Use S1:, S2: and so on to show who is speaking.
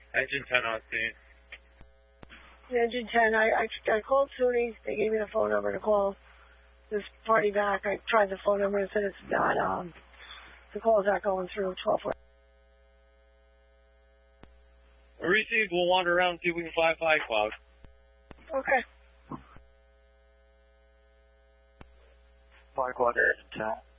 S1: Engine 10 on scene.
S2: Engine 10, I called SUNY. They gave me the phone number to call this party back. I tried the phone number and said it's not, the call's not going through 12.
S1: Received, we'll wander around and see if we can fly Cloud.
S2: Okay.
S3: Cloud, Engine 10.